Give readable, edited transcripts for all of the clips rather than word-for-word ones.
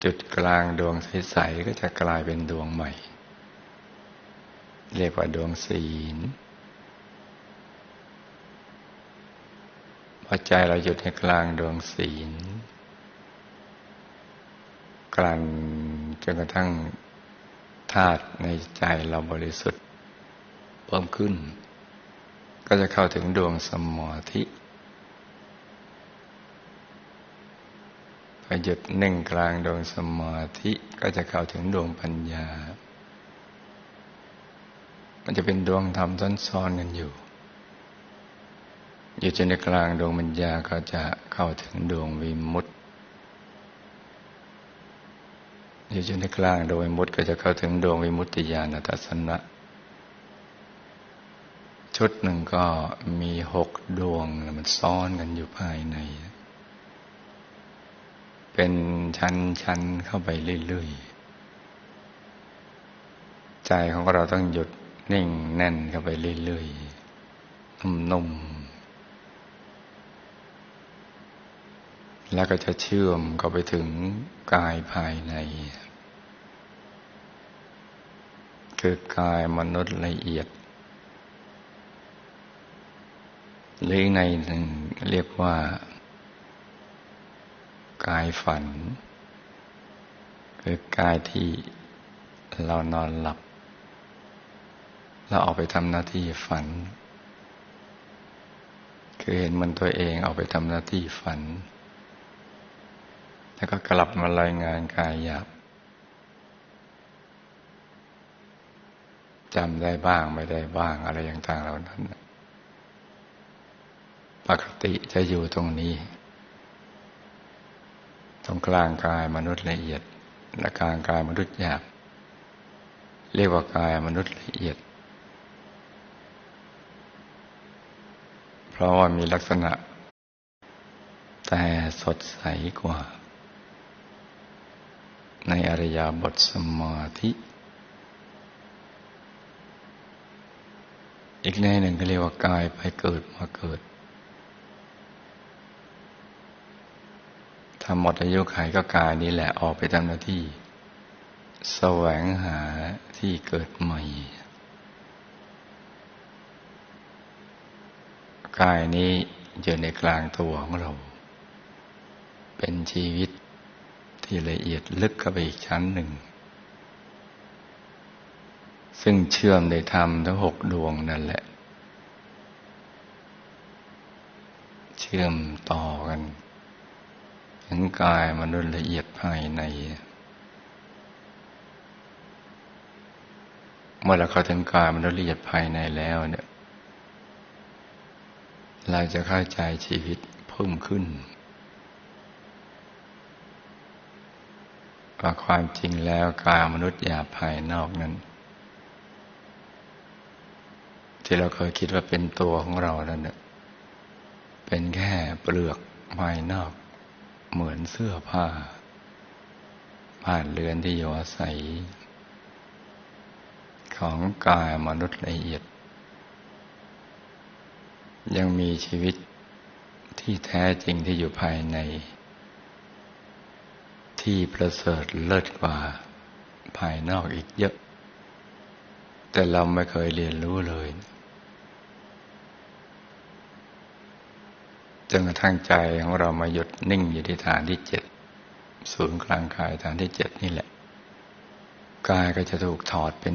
จุดกลางดวงใสๆก็จะกลายเป็นดวงใหม่เรียกว่าดวงศีลพอใจเราหยุดในกลางดวงศีลกลั่นจนกระทั่งธาตุในใจเราบริสุทธิ์เพิ่มขึ้นก็จะเข้าถึงดวงสมาธิพอหยุดนิ่งกลางดวงสมาธิก็จะเข้าถึงดวงปัญญามันจะเป็นดวงธรรมซ้อนๆกันอยู่อยู่ในกลางดวงปัญญาก็จะเข้าถึงดวงวิมุตติอยู่ในกลางดวงวิมุตติก็จะเข้าถึงดวงวิมุตติญาณทัศนะชุดหนึ่งก็มี6 ดวงมันซ้อนกันอยู่ภายในเป็นชั้นๆเข้าไปเรื่อยๆใจของเราต้องหยุดนิ่งแน่นเข้าไปเรื่อยๆนุ่มๆแล้วก็จะเชื่อมเข้าไปถึงกายภายในคือกายมนุษย์ละเอียดหรือในหนึ่งเรียกว่ากายฝันคือกายที่เรานอนหลับเราออกไปทำหน้าที่ฝันคือเห็นมันตัวเองออกไปทำหน้าที่ฝันแล้วก็กลับมารายงานกายหยาบจำได้บ้างไม่ได้บ้างอะไรต่างๆเหล่านั้นปกติจะอยู่ตรงนี้ตรงกลางกายมนุษย์ละเอียดและกลางกายมนุษย์หยาบเรียกว่ากายมนุษย์ละเอียดเพราะว่ามีลักษณะแต่สดใสกว่าในอิริยาบถสมาธิอีกในหนึ่งก็เรียกว่ากายไปเกิดมาเกิดถ้าหมดอายุขัยก็กายนี้แหละออกไปทำหน้าที่แสวงหาที่เกิดใหม่กายนี้อยู่ในกลางตัวของเราเป็นชีวิตที่ละเอียดลึกเข้าไปอีกชั้นหนึ่งซึ่งเชื่อมในธรรมทั้ง6 ดวงนั่นแหละเชื่อมต่อกันถึงกายมนุษย์ละเอียดภายในเมื่อเราเข้าถึงกายมนุษย์ละเอียดภายในแล้วเนี่ยเราจะเข้าใจชีวิตเพิ่มขึ้นว่าความจริงแล้วกายมนุษย์หยาบภายนอกนั้นที่เราเคยคิดว่าเป็นตัวของเรานั่นเป็นแค่เปลือกภายนอกเหมือนเสื้อผ้าบ้านเรือนที่อยู่อาศัยของกายมนุษย์ละเอียดยังมีชีวิตที่แท้จริงที่อยู่ภายในที่ประเสริฐเลิศกว่าภายนอกอีกเยอะแต่เราไม่เคยเรียนรู้เลยจนกระทั่งใจของเรามาหยุดนิ่งอยู่ที่ฐานที่7ศูนย์กลางกายฐานที่7นี่แหละกายก็จะถูกถอดเป็น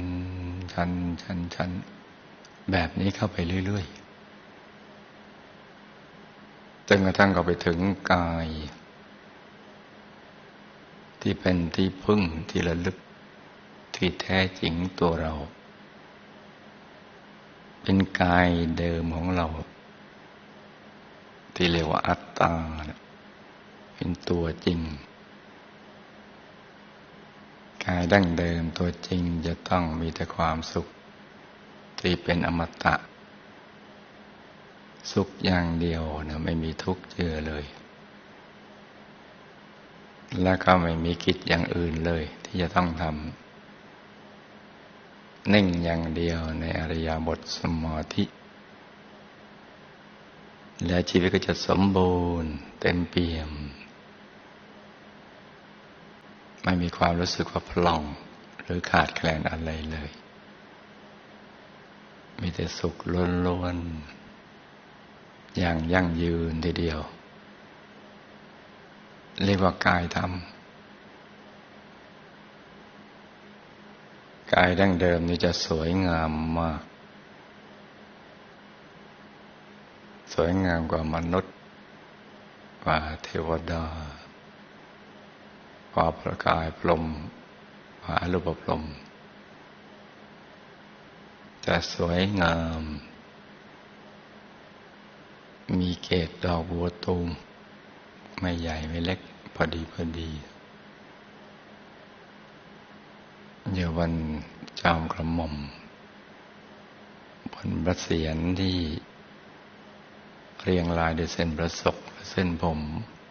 ชั้นแบบนี้เข้าไปเรื่อยๆจนกระทั่งเข้าไปถึงกายที่เป็นที่พึ่งที่ระลึกที่แท้จริงตัวเราเป็นกายเดิมของเราที่เรียกว่าอัตตาเป็นตัวจริงกายดั้งเดิมตัวจริงจะต้องมีแต่ความสุขที่เป็นอมตะสุขอย่างเดียวนะไม่มีทุกข์เจือเลยและก็ไม่มีกิจอย่างอื่นเลยที่จะต้องทำนิ่งอย่างเดียวในอิริยาบถสมาธิและชีวิตก็จะสมบูรณ์เต็มเปี่ยมไม่มีความรู้สึกว่าพร่องหรือขาดแคลนอะไรเลยมีแต่สุขล้วนๆอย่างยั่งยืนทีเดียวเรียกว่ากายธรรมกายดั้งเดิมนี่จะสวยงามมากสวยงามกว่ามนุษย์กว่าเทวดากว่าประกายพรหมกว่าอรูปพรหมจะสวยงามมีเกศดอกบัวตูมไม่ใหญ่ไม่เล็กพอดีอยู่บนจอมกระหม่อมบนพระเศียรที่เรียงรายด้วยเส้นประศกและเส้นผม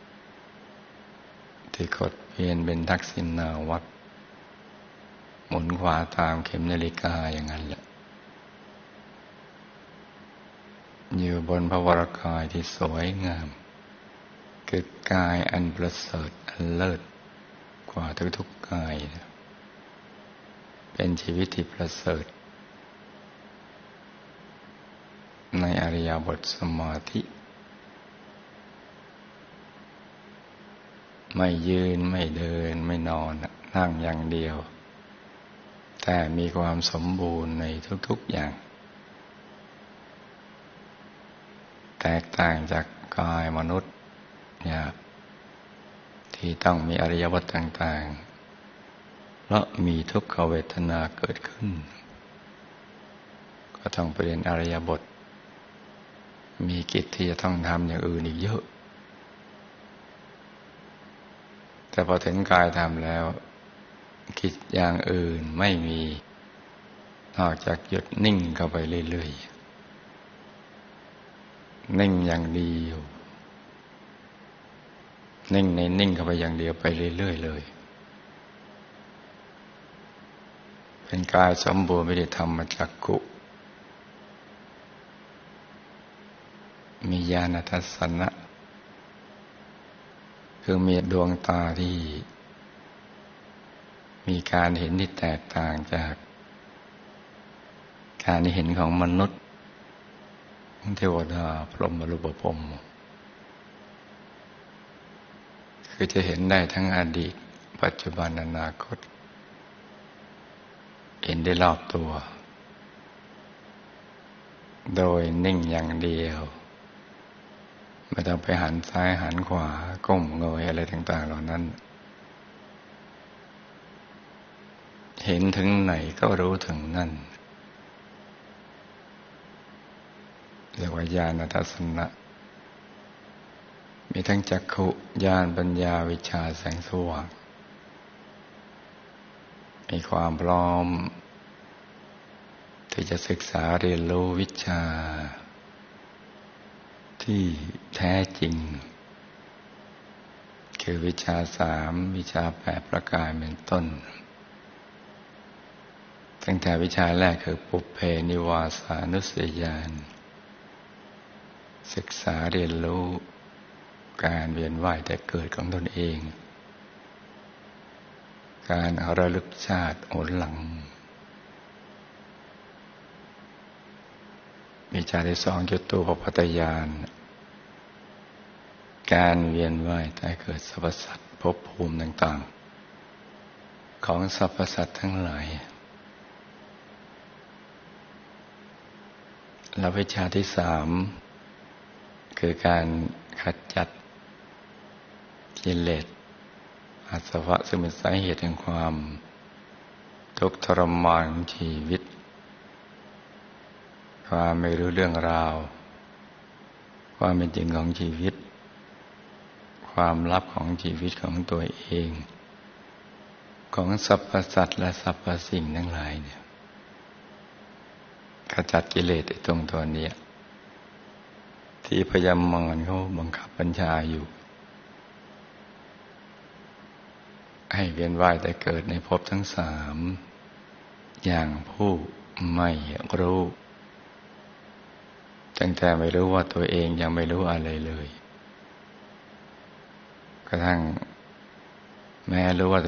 ที่กดเวียนเป็นทักษิณาวัตรหมุนขวาตามเข็มนาฬิกาอย่างนั้นแหละอยู่บนพระวรกายที่สวยงามคือกายอันประเสริฐอันเลิศกว่าทุกๆกายเป็นชีวิตที่ประเสริฐในอริยบทสมาธิไม่ยืนไม่เดินไม่นอนนั่งอย่างเดียวแต่มีความสมบูรณ์ในทุกๆอย่างแตกต่างจากกายมนุษย์ที่ต้องมีอริยบทต่างๆเพราะมีทุกขเวทนาเกิดขึ้นก็ต้องเปลี่ยนอริยบทมีกิจที่จะต้องทำอย่างอื่นอีกเยอะแต่พอถึงกายทำแล้วกิจอย่างอื่นไม่มีนอกจากหยุดนิ่งเข้าไปเรื่อยๆนิ่งอย่างเดียวนิ่งในนิ่งเข้าไปอย่างเดียวไปเรื่อยๆเลยเป็นกายสมบูรณ์ไม่ได้ทำมาจากกุมีญาณทัสสนะคือมีดวงตาที่มีการเห็นที่แตกต่างจากการเห็นของมนุษย์เทวดาพรหมอรูปพรหมคือจะเห็นได้ทั้งอดีตปัจจุบันอนาคตเห็นได้รอบตัวโดยนิ่งอย่างเดียวไม่ต้องไปหันซ้ายหันขวาก้มเงยอะไรต่างๆเหล่านั้นเห็นถึงไหนก็รู้ถึงนั่นเรียกว่าญาณทัสสนะมีทั้งจักขุญาณปัญญาวิชชาแสงสว่างมีความพร้อมที่จะศึกษาเรียนรู้วิชาที่แท้จริงคือวิชา3วิชา8ประการเป็นต้นตั้งแต่วิชาแรกคือปุพเพนิวาสานุสติญาณศึกษาเรียนรู้การเวียนว่ายแต่เกิดของตนเองการระลึกชาติหนหลังวิชาที่2จตุปปัฏฐญาณการเวียนว่ายแต่เกิดสรรพสัตว์ภพภูมิต่างๆของสรรพสัตว์ทั้งหลายและวิชาที่3คือการขจัดกิเลสอาสวะซึ่งเป็นสาเหตุแห่งความทุกข์ทรมานของชีวิตความไม่รู้เรื่องราวความเป็นจริงของชีวิตความลับของชีวิตของตัวเองของสรรพสัตว์และสรรพสิ่งทั้งหลายเนี่ยขจัดกิเลสไอ้ตรงตัวนี้ที่พยามารเขาบังคับบัญชาอยู่ให้เวียนว่ายแต่เกิดในภพทั้ง3อย่างผู้ไม่รู้ตั้งแต่ไม่รู้ว่าตัวเองยังไม่รู้อะไรเลยกระทั่งแม้รู้ว่า